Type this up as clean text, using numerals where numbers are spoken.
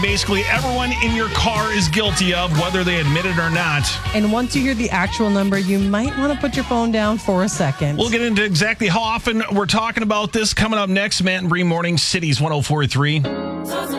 basically everyone in your car is guilty of, whether they admit it or not. And once you hear the actual number, you might want to put your phone down for a second. We'll get into exactly how often we're talking about this coming up next. Matt and Bree Morning Cities 104.3.